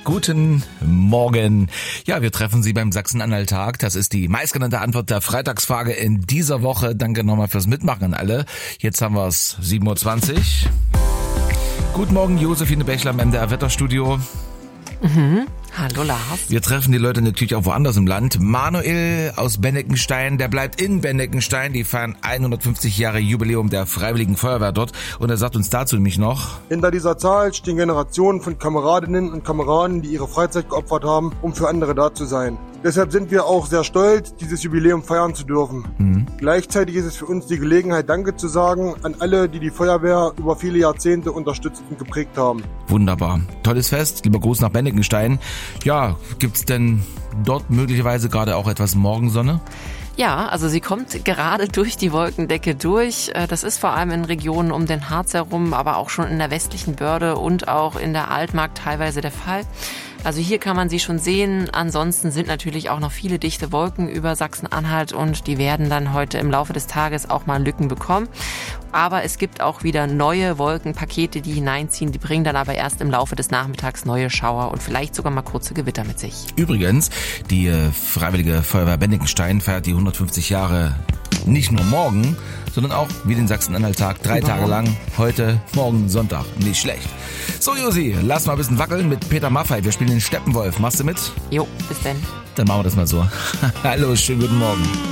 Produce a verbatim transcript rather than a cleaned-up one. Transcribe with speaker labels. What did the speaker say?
Speaker 1: Guten Morgen. Ja, wir treffen Sie beim Sachsen-Anhalt-Tag. Das ist die meistgenannte Antwort der Freitagsfrage in dieser Woche. Danke nochmal fürs Mitmachen an alle. Jetzt haben wir es sieben Uhr zwanzig. Guten Morgen, Josephine Bächler im M D R-Wetterstudio.
Speaker 2: Mhm. Hallo Lars.
Speaker 1: Wir treffen die Leute natürlich auch woanders im Land. Manuel aus Benneckenstein, der bleibt in Benneckenstein. Die feiern hundertfünfzig Jahre Jubiläum der Freiwilligen Feuerwehr dort. Und er sagt uns dazu nämlich noch:
Speaker 3: Hinter dieser Zahl stehen Generationen von Kameradinnen und Kameraden, die ihre Freizeit geopfert haben, um für andere da zu sein. Deshalb sind wir auch sehr stolz, dieses Jubiläum feiern zu dürfen. Mhm. Gleichzeitig ist es für uns die Gelegenheit, Danke zu sagen an alle, die die Feuerwehr über viele Jahrzehnte unterstützt und geprägt haben.
Speaker 1: Wunderbar. Tolles Fest. Lieber Gruß nach Benneckenstein. Ja, gibt's denn dort möglicherweise gerade auch etwas Morgensonne?
Speaker 2: Ja, also sie kommt gerade durch die Wolkendecke durch. Das ist vor allem in Regionen um den Harz herum, aber auch schon in der westlichen Börde und auch in der Altmark teilweise der Fall. Also hier kann man sie schon sehen. Ansonsten sind natürlich auch noch viele dichte Wolken über Sachsen-Anhalt und die werden dann heute im Laufe des Tages auch mal Lücken bekommen. Aber es gibt auch wieder neue Wolkenpakete, die hineinziehen. Die bringen dann aber erst im Laufe des Nachmittags neue Schauer und vielleicht sogar mal kurze Gewitter mit sich.
Speaker 1: Übrigens, die Freiwillige Feuerwehr Benneckenstein feiert die hundertfünfzig Jahre nicht nur morgen, sondern auch wie den Sachsen-Anhalt-Tag drei Übermorgen. Tage lang. Heute, morgen, Sonntag. Nicht schlecht. So, Josi, lass mal ein bisschen wackeln mit Peter Maffay. Wir spielen den Steppenwolf. Machst du mit?
Speaker 2: Jo, bis denn.
Speaker 1: Dann machen wir das mal so. Hallo, schönen guten Morgen.